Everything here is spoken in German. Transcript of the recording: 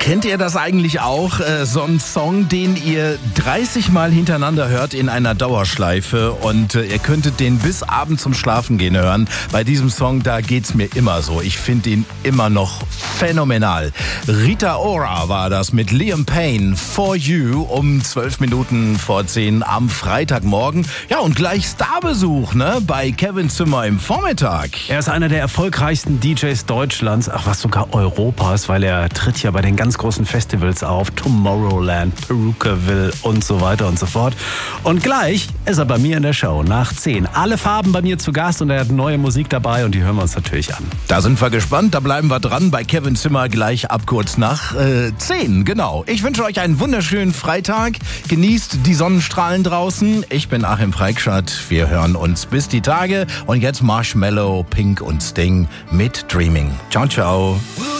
Kennt ihr das eigentlich auch? So ein Song, den ihr 30 Mal hintereinander hört in einer Dauerschleife und ihr könntet den bis abends zum Schlafengehen hören. Bei diesem Song, da geht's mir immer so. Ich finde ihn immer noch phänomenal. Rita Ora war das mit Liam Payne, For You, um 12 Minuten vor 10 am Freitagmorgen. Ja, und gleich Starbesuch, ne, bei Kevin Zimmer im Vormittag. Er ist einer der erfolgreichsten DJs Deutschlands, ach was sogar Europas, weil er tritt ja bei den ganz großen Festivals auf, Tomorrowland, Perukaville und so weiter und so fort. Und gleich ist er bei mir in der Show nach 10. Alle Farben bei mir zu Gast und er hat neue Musik dabei und die hören wir uns natürlich an. Da sind wir gespannt, da bleiben wir dran bei Kevin Zimmer gleich ab kurz nach 10, genau. Ich wünsche euch einen wunderschönen Freitag, genießt die Sonnenstrahlen draußen. Ich bin Achim Freikschat, wir hören uns bis die Tage und jetzt Marshmello, Pink und Sting mit Dreaming. Ciao, ciao.